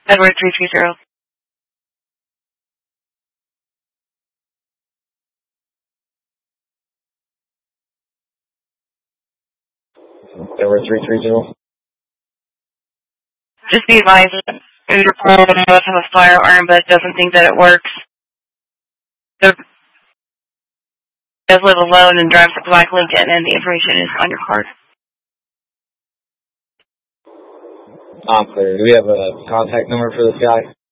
Edward 330. Edward 330. Just be advised, Interpol does have a firearm, but doesn't think that it works. He does live alone and drives a black Lincoln, and the information is on your card. I'm clear. Do we have a contact number for this guy?